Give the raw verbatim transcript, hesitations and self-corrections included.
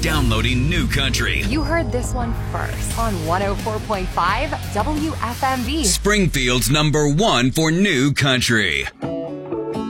downloading New Country. You heard this one first on one oh four point five W F M V. Springfield's number one for New Country.